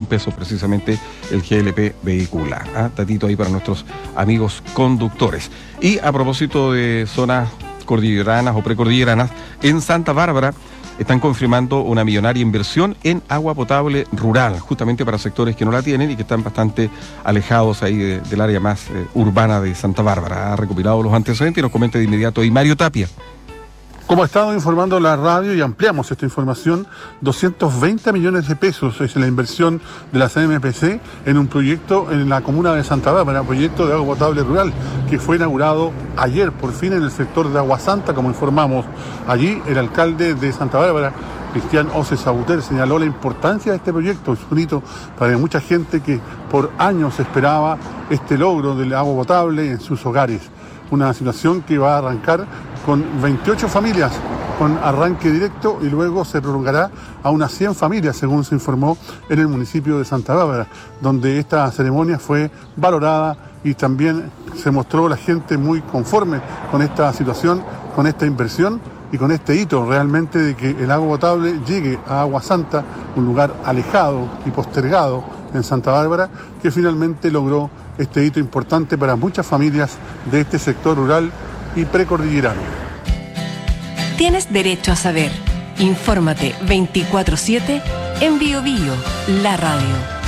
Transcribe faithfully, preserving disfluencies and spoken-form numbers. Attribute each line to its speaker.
Speaker 1: pesos precisamente el G L P vehicular. ¿Ah? Datito ahí para nuestros amigos conductores. Y a propósito de zonas cordilleranas o precordilleranas, en Santa Bárbara están confirmando una millonaria inversión en agua potable rural, justamente para sectores que no la tienen y que están bastante alejados ahí de, del área más eh, urbana de Santa Bárbara. Ha recopilado los antecedentes y nos comenta de inmediato ahí Mario Tapia.
Speaker 2: Como ha estado informando la radio y ampliamos esta información, doscientos veinte millones de pesos es la inversión de la C M P C en un proyecto en la comuna de Santa Bárbara, un proyecto de agua potable rural que fue inaugurado ayer por fin en el sector de Agua Santa, como informamos. Allí el alcalde de Santa Bárbara, Cristian Ose Sabuter, señaló la importancia de este proyecto. Es un hito para mucha gente que por años esperaba este logro del agua potable en sus hogares. Una situación que va a arrancar con veintiocho familias con arranque directo y luego se prolongará a unas cien familias, según se informó en el municipio de Santa Bárbara, donde esta ceremonia fue valorada y también se mostró la gente muy conforme con esta situación, con esta inversión y con este hito realmente de que el agua potable llegue a Agua Santa, un lugar alejado y postergado en Santa Bárbara, que finalmente logró este hito importante para muchas familias de este sector rural y precordillerano.
Speaker 3: Tienes derecho a saber. Infórmate veinticuatro siete en Bio Bio, la radio.